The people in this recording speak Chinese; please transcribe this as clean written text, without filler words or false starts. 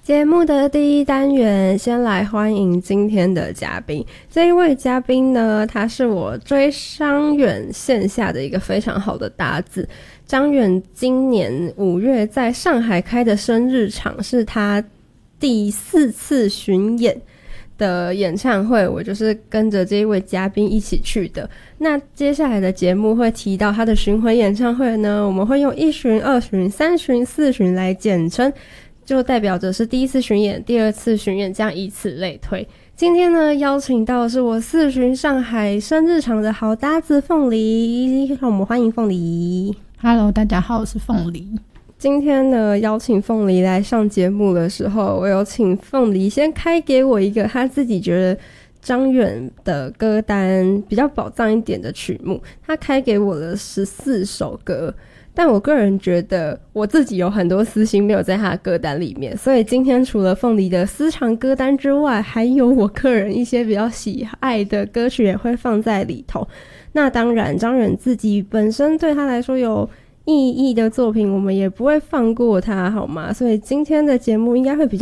节目的第一单元，先来欢迎今天的嘉宾。这一位嘉宾呢，他是我追张远线下的一个非常好的搭子。张远今年5月在上海开的生日场是他第4次巡演的演唱会，我就是跟着这一位嘉宾一起去的。那接下来的节目会提到他的巡回演唱会呢，我们会用1巡、2巡、3巡、4巡来简称，就代表着是第1次巡演、第2次巡演，这样以此类推。今天呢，邀请到的是我4巡上海生日场的好搭子凤梨，让我们欢迎凤梨。 Hello， 大家好，我是凤梨。 今天呢，邀请凤梨来上节目的时候，我有请凤梨先开给我一个他自己觉得张远的歌单比较宝藏一点的曲目，他开给我了14首歌。但我个人觉得我自己有很多私心没有在他的歌单里面，所以今天除了凤梨的私藏歌单之外，还有我个人一些比较喜爱的歌曲也会放在里头。那当然张远自己本身对他来说有意义的作品，我们也不会放过他，好吗？所以今天的节目应该会比较